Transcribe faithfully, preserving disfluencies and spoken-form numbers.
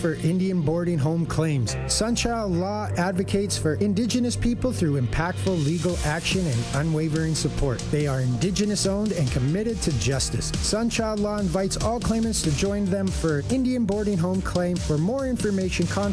for Indian boarding home claims. Sunchild Law advocates for Indigenous people through impactful legal action and unwavering support. They are Indigenous owned and committed to justice. Sunchild Law invites all claimants to join them for Indian boarding home claim. For more information, contact